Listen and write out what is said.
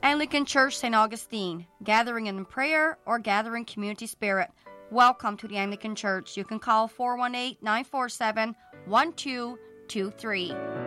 Anglican Church, St. Augustine, gathering in prayer or gathering community spirit. Welcome to the Anglican Church. You can call 418-947-1223.